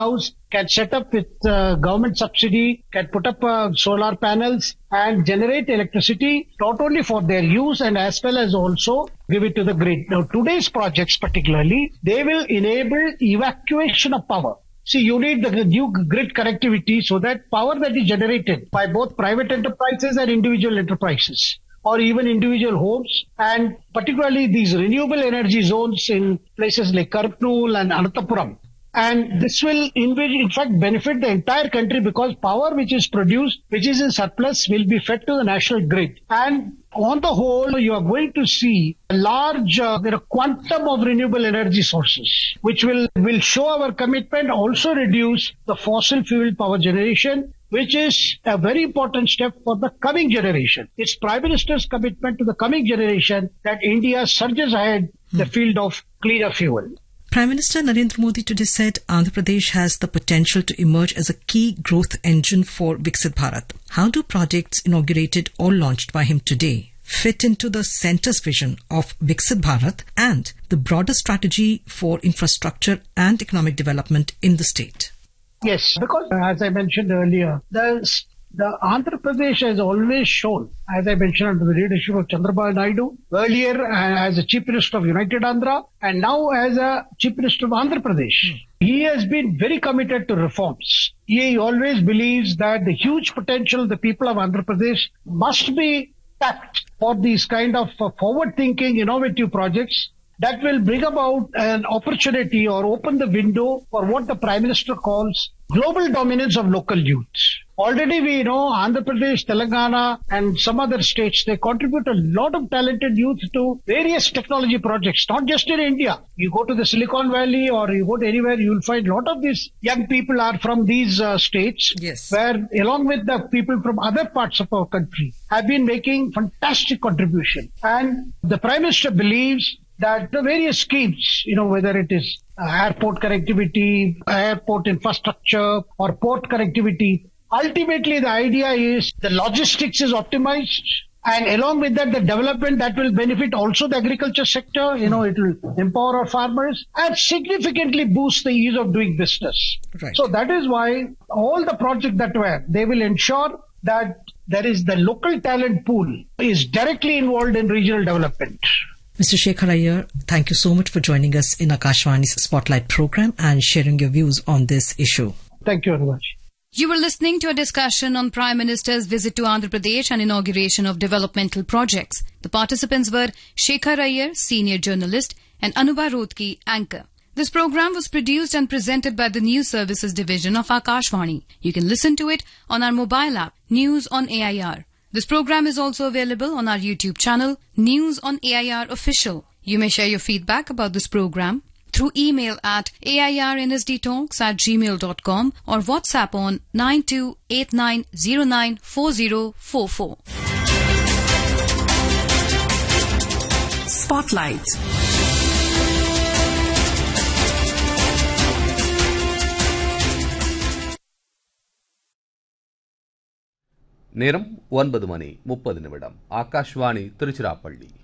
house can set up with government subsidy, can put up solar panels and generate electricity not only for their use and as well as also give it to the grid. Now, today's projects particularly, they will enable evacuation of power. See, you need the new grid connectivity so that power that is generated by both private enterprises and individual enterprises or even individual homes, and particularly these renewable energy zones in places like Karnool and Anantapuram. And this will in fact benefit the entire country because power which is produced, which is in surplus, will be fed to the national grid. And on the whole, you are going to see a large quantum of renewable energy sources, which will show our commitment, also reduce the fossil fuel power generation, which is a very important step for the coming generation. It's Prime Minister's commitment to the coming generation that India surges ahead the field of cleaner fuel. Prime Minister Narendra Modi today said Andhra Pradesh has the potential to emerge as a key growth engine for Viksit Bharat. How do projects inaugurated or launched by him today fit into the centre's vision of Viksit Bharat and the broader strategy for infrastructure and economic development in the state? Yes, because as I mentioned earlier, the Andhra Pradesh has always shown, as I mentioned, under the leadership of Chandrababu Naidu, earlier as the Chief Minister of United Andhra and now as a Chief Minister of Andhra Pradesh. He has been very committed to reforms. He always believes that the huge potential of the people of Andhra Pradesh must be tapped for these kind of forward-thinking, innovative projects that will bring about an opportunity or open the window for what the Prime Minister calls global dominance of local youth. Already we know Andhra Pradesh, Telangana and some other states, they contribute a lot of talented youth to various technology projects, not just in India. You go to the Silicon Valley or you go to anywhere, you will find a lot of these young people are from these states, yes, where along with the people from other parts of our country have been making fantastic contribution. And the Prime Minister believes that the various schemes, whether it is airport connectivity, airport infrastructure or port connectivity, ultimately the idea is the logistics is optimized and along with that the development that will benefit also the agriculture sector, it will empower our farmers and significantly boost the ease of doing business. Right. So that is why all the projects they will ensure that there is the local talent pool is directly involved in regional development. Mr. Shekhar Iyer, thank you so much for joining us in Akashvani's Spotlight program and sharing your views on this issue. Thank you very much. You were listening to a discussion on Prime Minister's visit to Andhra Pradesh and inauguration of developmental projects. The participants were Shekhar Iyer, senior journalist, and Anubha Rodki, anchor. This program was produced and presented by the News Services Division of Akashvani. You can listen to it on our mobile app, News on AIR. This program is also available on our YouTube channel, News on AIR Official. You may share your feedback about this program through email at airnsdtalks@gmail.com or WhatsApp on 9289094044. Spotlight. நேரம் 9:30 ஆகாஷ்வாணி திருச்சிராப்பள்ளி.